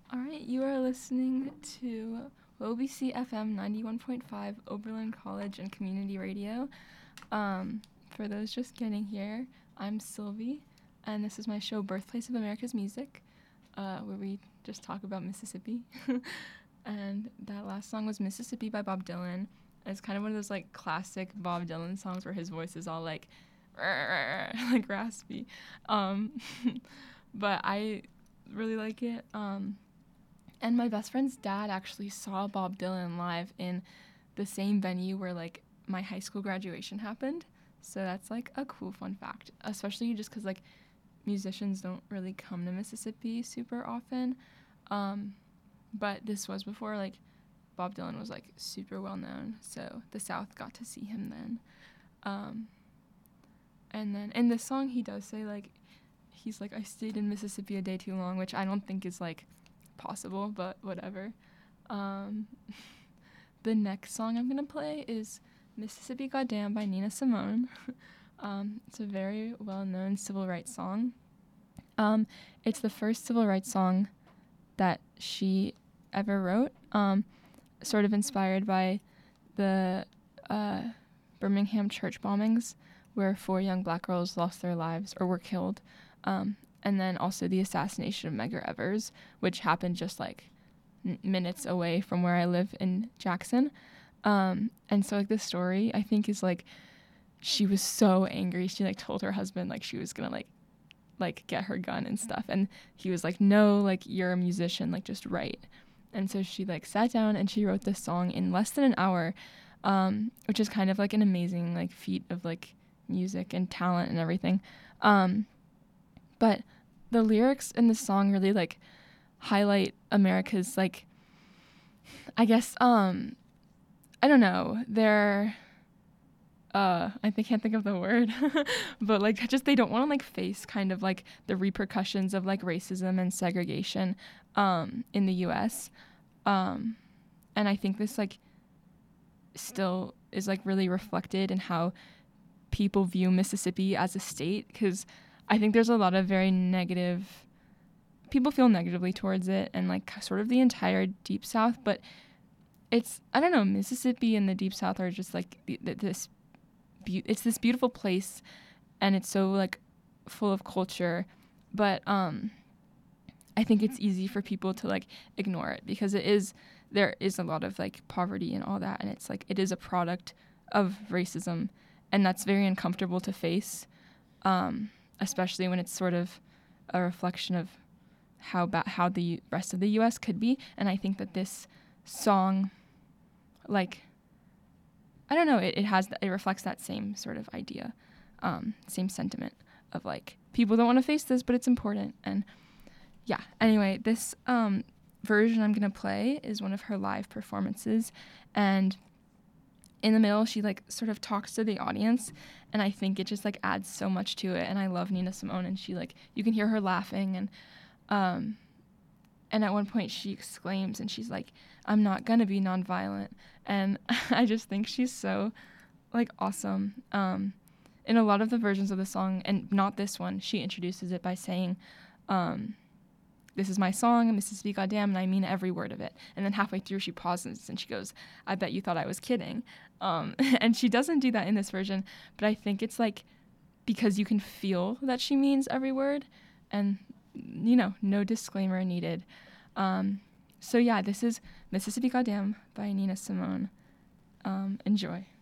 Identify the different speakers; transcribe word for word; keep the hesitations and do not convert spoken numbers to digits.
Speaker 1: All right, you are listening to O B C F M ninety-one point five, Oberlin College and Community Radio. Um, for those just getting here, I'm Sylvie, and this is my show Birthplace of America's Music, uh, where we just talk about Mississippi. And that last song was Mississippi by Bob Dylan. And it's kind of one of those like classic Bob Dylan songs where his voice is all like, like raspy. Um, but I really like it. Um, and my best friend's dad actually saw Bob Dylan live in the same venue where like my high school graduation happened. So that's like a cool fun fact, especially just because like musicians don't really come to Mississippi super often. Um, but this was before like Bob Dylan was like super well known, so the South got to see him then. Um, and then in this song he does say like, he's like, I stayed in Mississippi a day too long, which I don't think is like possible, but whatever. Um, the next song I'm gonna play is Mississippi Goddamn by Nina Simone. um, it's a very well-known civil rights song. Um, it's the first civil rights song that she ever wrote, um, sort of inspired by the uh, Birmingham church bombings, where four young black girls lost their lives or were killed, um, and then also the assassination of Medgar Evers, which happened just like n- minutes away from where I live in Jackson. Um, and so like this story, I think, is like, she was so angry. She like told her husband like she was gonna like like get her gun and stuff, and he was like, no, like you're a musician, like just write. And so she like sat down and she wrote this song in less than an hour, um, which is kind of like an amazing like feat of like music and talent and everything. Um, but the lyrics in the song really like highlight America's like, I guess, um, I don't know, they're, uh, I th- can't think of the word, but like just they don't want to like face kind of like the repercussions of like racism and segregation um, in the U S Um, and I think this like still is like really reflected in how people view Mississippi as a state, because I think there's a lot of very negative, people feel negatively towards it and like sort of the entire Deep South, but it's, I don't know, Mississippi and the Deep South are just like this, be- it's this beautiful place, and it's so like full of culture, but um, I think it's easy for people to like ignore it, because it is, there is a lot of like poverty and all that, and it's like, it is a product of racism, and that's very uncomfortable to face, um, especially when it's sort of a reflection of how ba- how the rest of the U S could be. And I think that this song, like, I don't know, it, it has, it reflects that same sort of idea, um, same sentiment of like, people don't want to face this, but it's important. And yeah, anyway, this um, version I'm going to play is one of her live performances, and in the middle she like sort of talks to the audience, and I think it just like adds so much to it. And I love Nina Simone, and she like, you can hear her laughing, and um, and at one point she exclaims, and she's like, I'm not going to be nonviolent. And I just think she's so like awesome. Um, in a lot of the versions of the song, and not this one, she introduces it by saying, um, this is my song, Mississippi Goddamn, and I mean every word of it. And then halfway through she pauses and she goes, I bet you thought I was kidding. Um, and she doesn't do that in this version, but I think it's like, because you can feel that she means every word, and, you know, no disclaimer needed. Um, so yeah, this is Mississippi Goddamn by Nina Simone. Um, enjoy.